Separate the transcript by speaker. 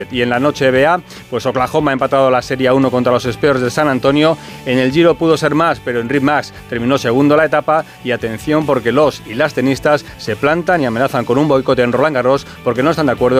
Speaker 1: Y en la noche BA, pues Oklahoma ha empatado la Serie 1 contra los Spears de San Antonio. En el Giro pudo ser más, pero en Enric Mas terminó segundo la etapa. Y atención, porque los y las tenistas se plantan y amenazan con un boicot en Roland Garros porque no están de acuerdo